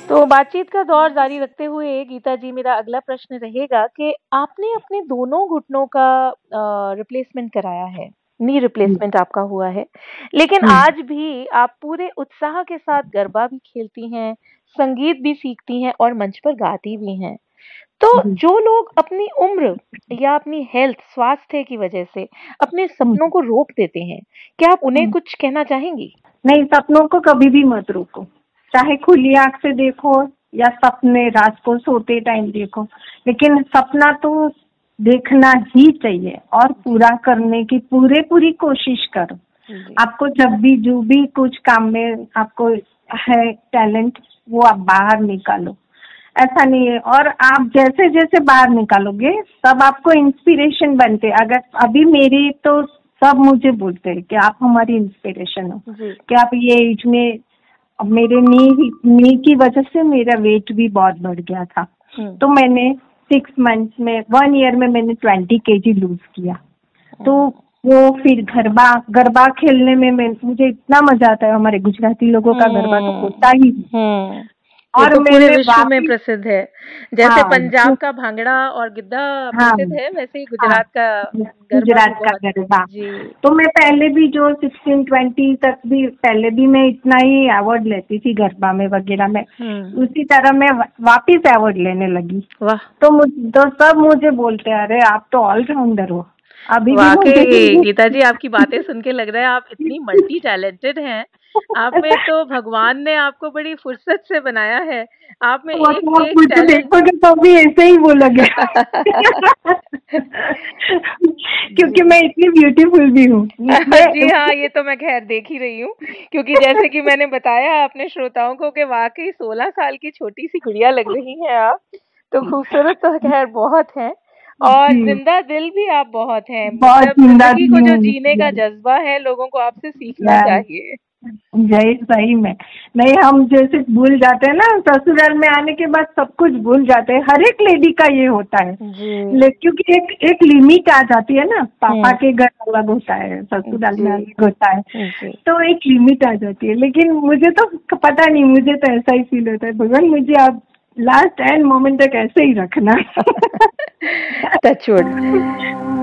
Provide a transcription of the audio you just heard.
तो बातचीत का दौर जारी रखते हुए गीता जी, मेरा अगला प्रश्न रहेगा कि आपने अपने दोनों घुटनों का रिप्लेसमेंट कराया है, नी हम्म, रिप्लेसमेंट आपका हुआ है, लेकिन हम्म, आज भी आप पूरे उत्साह के साथ गरबा भी खेलती हैं, संगीत भी सीखती हैं और मंच पर गाती भी हैं। तो जी, जो लोग अपनी उम्र या अपनी हेल्थ, स्वास्थ्य की वजह से अपने हम्म, सपनों को रोक देते हैं, क्या आप उन्हें हम्म। कुछ कहना चाहेंगी? नहीं, सपनों को कभी भी मत रोको, चाहे खुली आंख से देखो या सपने रात को सोते टाइम देखो, लेकिन सपना तो देखना ही चाहिए और पूरा करने की पूरी कोशिश करो। जी। आपको जब भी जो भी कुछ काम में आपको है टैलेंट, वो आप बाहर निकालो। ऐसा नहीं है, और आप जैसे जैसे बाहर निकालोगे सब आपको इंस्पिरेशन बनते। अगर अभी मेरी तो सब मुझे बोलते हैं कि आप हमारी इंस्पिरेशन हो, जी। कि आप ये एज में। अब मेरे नी की वजह से मेरा वेट भी बहुत बढ़ गया था, हुँ। तो मैंने 6 मंथ्स में 1 ईयर में मैंने 20 kg लूज किया। तो हुँ। वो फिर गरबा गरबा खेलने में मुझे इतना मजा आता है। हमारे गुजराती लोगों का गरबा तो हुँ, होता ही है। हुँ। ये और तो पूरे मैंने विश्व में वापिस, प्रसिद्ध है। जैसे हाँ पंजाब का भांगड़ा और गिद्धा हाँ, प्रसिद्ध है, वैसे ही हाँ, गुजरात का गरबा भी गुजरात का बहुत। गरबा। जी। तो मैं पहले भी जो 16-20 तक भी पहले भी मैं इतना ही अवार्ड लेती थी गरबा में वगैरह में। हुँ। उसी तरह मैं वापिस अवार्ड लेने लगी। वाह! तो सब मुझे बोलते हैं, अरे आप तो ऑलराउंडर हो। अभी भी मुझे वाक़ई गीता जी, आपकी बातें सुन के लग रहा है आप इतनी मल्टी टैलेंटेड हैं। आप में तो भगवान ने आपको बड़ी फुर्सत से बनाया है। आप में वो तो आप एक-एक मुझे टैलेंट। देखोगे तो भी ऐसे ही बोलोगे। क्योंकि जी। मैं इतनी ब्यूटीफुल भी हूँ। जी हाँ, ये तो मैं ख़ैर देख ही रही हूँ, क्योंकि जैसे कि मैंने बताया अपने श्रोताओं को कि वाक़ई 16 साल की छोटी-सी गुड़िया लग रही हैं आप। तो खूबसूरत तो ख़ैर बहुत हैं और जी, ज़िंदा दिल भी आप बहुत हैं। बहुत मतलब जिंदा ज़िंदगी को दिली जो हूँ। जीने का जज़्बा है, लोगों को आपसे सीखना यार, चाहिए। यही सही में। नहीं, हम जैसे भूल जाते हैं ना, ससुराल में आने के बाद सब कुछ भूल जाते हैं। हर एक लेडी का ये होता है। जी। क्योंकि एक एक लिमिट आ जाती है ना, पापा हुँ। के घर अलग होता है, ससुराल में जी। अलग होता है। जी। तो एक लिमिट आ जाती है, लेकिन मुझे तो पता नहीं, मुझे तो ऐसा ही फील होता है, भगवान मुझे आप लास्ट एंड मोमेंट तक ऐसे ही रखना। Touch wood.